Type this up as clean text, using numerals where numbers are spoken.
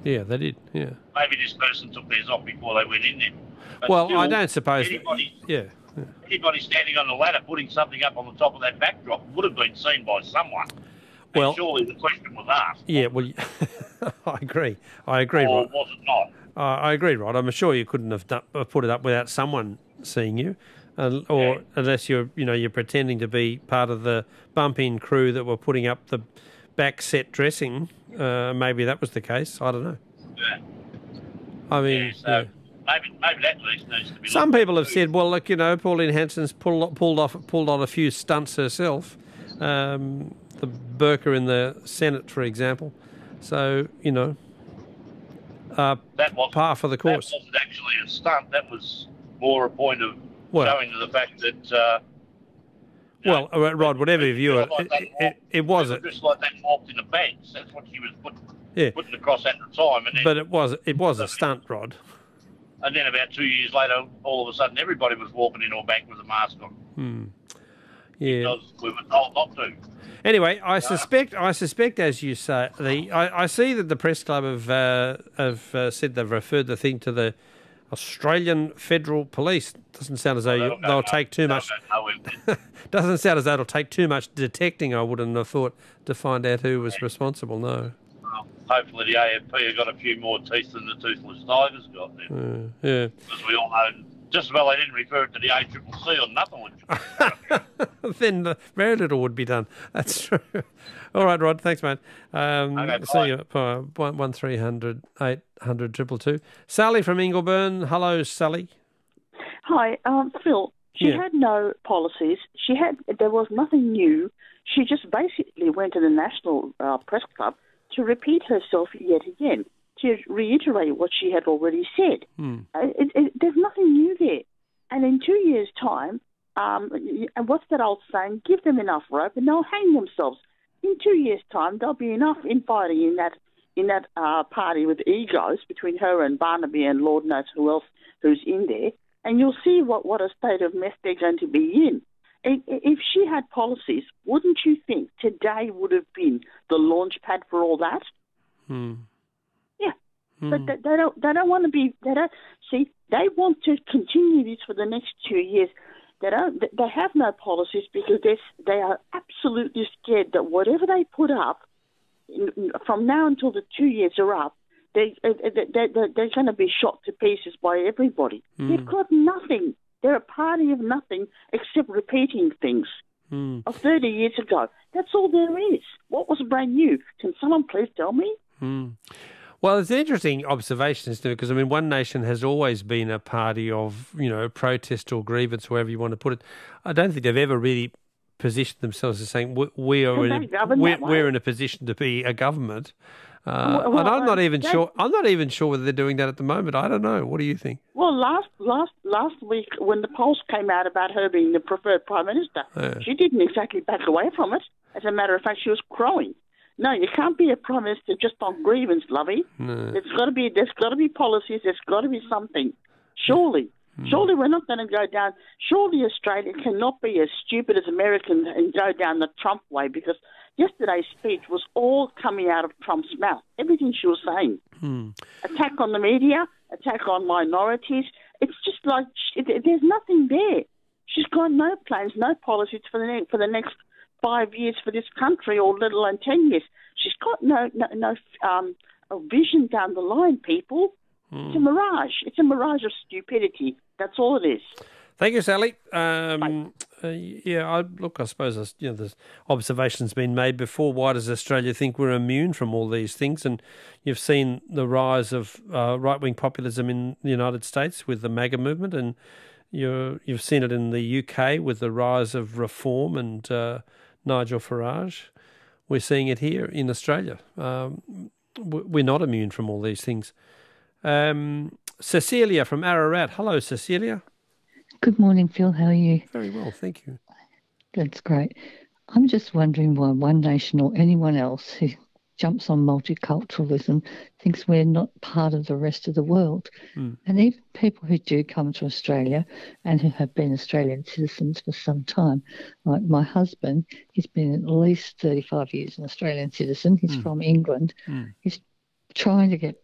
Yeah, they did. Yeah. Maybe this person took theirs off before they went in there. But Well, still, I don't suppose. Yeah. Anybody standing on the ladder putting something up on the top of that backdrop would have been seen by someone. Well, and surely the question was asked. Yeah. Well, I agree. Or Rod. was it not? I agree, Rod. I'm sure you couldn't have put it up without someone seeing you, unless you're pretending to be part of the bump-in crew that were putting up the back set dressing. Maybe that was the case. I don't know. Yeah. I mean, maybe that at least needs to be. Some people have said, well, look, Pauline Hanson's pulled on a few stunts herself. The burqa in the Senate, for example. So that was par for the course. That wasn't actually a stunt. That was more a point of showing to the fact that. Rod, whatever you view it was just like that walked in the banks. That's what she was putting across at the time. And then, but it was a stunt, Rod. And then about 2 years later, all of a sudden, everybody was walking into a bank with a mask on. Yeah, because we were told not to. Anyway, I suspect, as you say, I see that the press club have said they've referred the thing to the Australian Federal Police. Doesn't sound as though they'll take too much. Doesn't sound as though it'll take too much detecting. I wouldn't have thought to find out who was responsible. No. Well, hopefully the AFP have got a few more teeth than the Toothless Tiger's got. Then. Yeah. Because we all know. Just as well they didn't refer it to the ACCC or nothing would. Then very little would be done. That's true. All right, Rod. Thanks, mate. See you at 1300 800 222. Sally from Ingleburn. Hello, Sally. Hi, Phil. She had no policies. There was nothing new. She just basically went to the National Press Club to repeat herself yet again, to reiterate what she had already said. There's nothing new there. And in 2 years' time, and what's that old saying? Give them enough rope and they'll hang themselves. In 2 years' time, there'll be enough infighting in that party with egos between her and Barnaby and Lord knows who else who's in there, and you'll see what a state of mess they're going to be in. If she had policies, wouldn't you think today would have been the launch pad for all that? Yeah, but they don't want to be. They want to continue this for the next 2 years. They have no policies because they are absolutely scared that whatever they put up from now until the 2 years are up, they're going to be shot to pieces by everybody. They've got nothing. They're a party of nothing except repeating things of 30 years ago. That's all there is. What was brand new? Can someone please tell me? Well, it's an interesting observation, isn't it? Because, One Nation has always been a party of, protest or grievance, wherever you want to put it. I don't think they've ever really positioned themselves as saying we're in a position to be a government. And I'm not even sure. I'm not even sure whether they're doing that at the moment. I don't know. What do you think? Well, last week when the polls came out about her being the preferred prime minister, she didn't exactly back away from it. As a matter of fact, she was crowing. No, you can't be a prime minister just on grievance, lovey. No. There's got to be policies. There's got to be something. Surely we're not going to go down. Surely Australia cannot be as stupid as Americans and go down the Trump way, because yesterday's speech was all coming out of Trump's mouth. Everything she was saying. Attack on the media, attack on minorities. It's just like there's nothing there. She's got no plans, no policies for the next 5 years for this country, or let alone 10 years. She's got no vision down the line, people. It's a mirage. It's a mirage of stupidity. That's all it is. Thank you, Sally. I suppose there's observations been made before. Why does Australia think we're immune from all these things? And you've seen the rise of right-wing populism in the United States with the MAGA movement, and you've seen it in the UK with the rise of Reform and Nigel Farage. We're seeing it here in Australia. We're not immune from all these things. Cecilia from Ararat. Hello, Cecilia. Good morning, Phil. How are you? Very well, thank you. That's great. I'm just wondering why One Nation or anyone else who jumps on multiculturalism thinks we're not part of the rest of the world. And even people who do come to Australia and who have been Australian citizens for some time, like my husband, he's been at least 35 years an Australian citizen. He's from England. He's trying to get